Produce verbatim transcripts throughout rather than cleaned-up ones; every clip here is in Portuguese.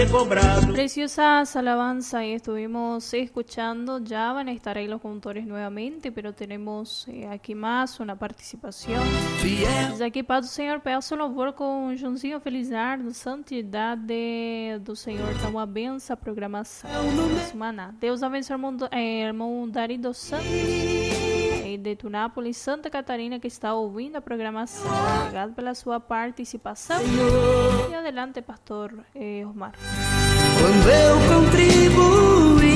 Preciosas alabanzas y estuvimos escuchando, ya van a estar ahí los autores nuevamente, pero tenemos eh, aqui mais uma participação. Diz aqui, Pai do Senhor, peço louvor com Joãozinho Felizardo, santidade do Senhor, dá uma benção a programação semana. Deus abençoe o irmão, eh, irmão Dari dos Santos, eh, de Tunápolis, Santa Catarina, que está ouvindo a programação. Obrigado pela sua participação. E adelante, pastor eh, Osmar. Quando eu contribuí,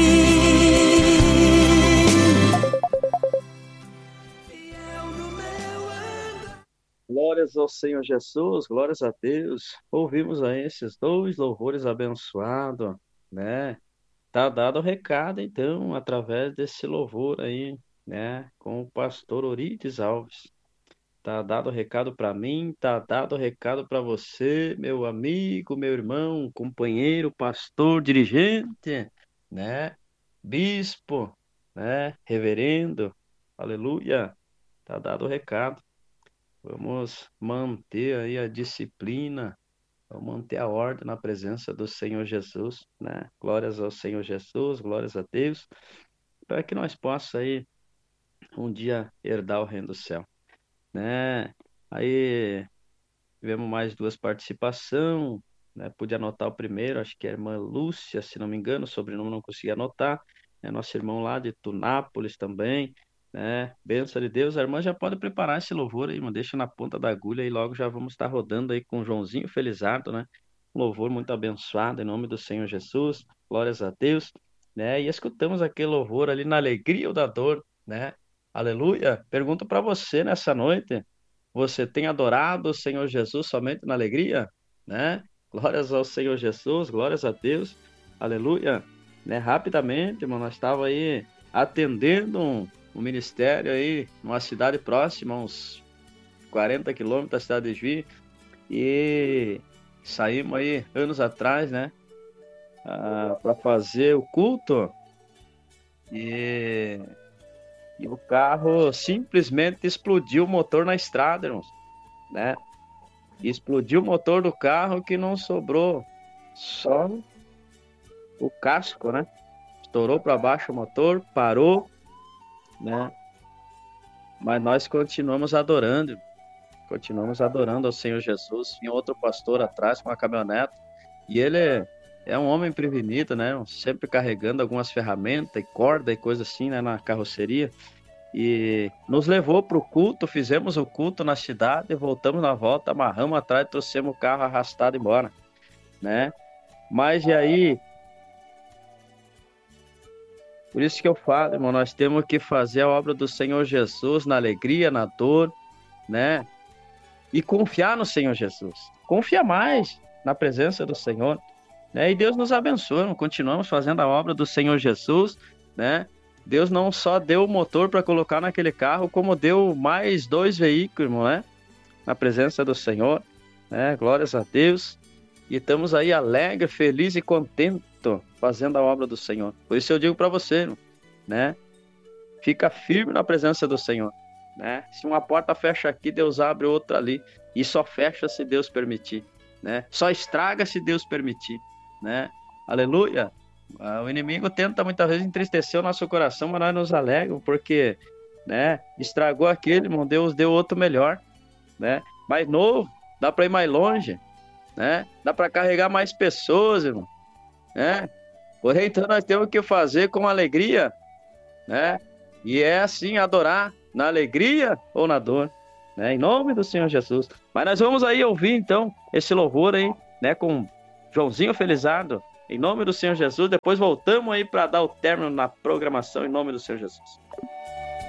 glórias ao Senhor Jesus, glórias a Deus. Ouvimos aí esses dois louvores abençoados, né? Tá dado o recado, então, através desse louvor aí, né? Com o pastor Orides Alves. Tá dado o recado para mim, tá dado o recado para você, meu amigo, meu irmão, companheiro, pastor, dirigente, né? Bispo, né? Reverendo, aleluia. Tá dado o recado. Vamos manter aí a disciplina, vamos manter a ordem na presença do Senhor Jesus, né? Glórias ao Senhor Jesus, glórias a Deus, para que nós possamos aí um dia herdar o reino do céu. Né? Aí tivemos mais duas participações, né? Pude anotar o primeiro, acho que é a irmã Lúcia, se não me engano, o sobrenome não consegui anotar, é nosso irmão lá de Tunápolis também, né? Bênção de Deus, a irmã já pode preparar esse louvor aí, irmão, deixa na ponta da agulha e logo já vamos estar rodando aí com o Joãozinho Felizardo, né? Um louvor muito abençoado em nome do Senhor Jesus, glórias a Deus, né? E escutamos aquele louvor ali na alegria ou da dor, né? Aleluia. Pergunto para você nessa noite, você tem adorado o Senhor Jesus somente na alegria, né? Glórias ao Senhor Jesus, glórias a Deus, aleluia. Né? Rapidamente, irmão, nós estávamos aí atendendo um, um ministério aí, numa cidade próxima, uns quarenta quilômetros da cidade de Juí, e saímos aí anos atrás, né? Ah, para fazer o culto, e... E o carro simplesmente explodiu o motor na estrada, irmãos, né? Explodiu o motor do carro que não sobrou só o casco, né? Estourou para baixo o motor, parou, né? Mas nós continuamos adorando, continuamos adorando ao Senhor Jesus. Tinha outro pastor atrás com uma caminhonete e ele é um homem prevenido, né? Sempre carregando algumas ferramentas e corda e coisa assim, né? Na carroceria. E nos levou para o culto, fizemos o culto na cidade, voltamos na volta, amarramos atrás e trouxemos o carro arrastado embora, né? Mas e aí? Por isso que eu falo, irmão, nós temos que fazer a obra do Senhor Jesus na alegria, na dor, né? E confiar no Senhor Jesus. Confia mais na presença do Senhor. Né? E Deus nos abençoe, continuamos fazendo a obra do Senhor Jesus, né? Deus não só deu o motor para colocar naquele carro, como deu mais dois veículos, irmão, né? Na presença do Senhor, né? Glórias a Deus. E estamos aí alegre, feliz e contente fazendo a obra do Senhor. Por isso eu digo para você, irmão, né? Fica firme na presença do Senhor, né? Se uma porta fecha aqui, Deus abre outra ali. E só fecha se Deus permitir, né? Só estraga se Deus permitir. Né? Aleluia. O inimigo tenta muitas vezes entristecer o nosso coração, mas nós nos alegramos porque, né, estragou aquele, irmão, Deus deu outro melhor, né? Mais novo, dá para ir mais longe, né? Dá para carregar mais pessoas, irmão, né? Porém, então nós temos que fazer com alegria, né? E é assim, adorar na alegria ou na dor, né? Em nome do Senhor Jesus. Mas nós vamos aí ouvir então esse louvor aí, né, com Joãozinho Felizardo, em nome do Senhor Jesus. Depois voltamos aí para dar o término na programação, em nome do Senhor Jesus.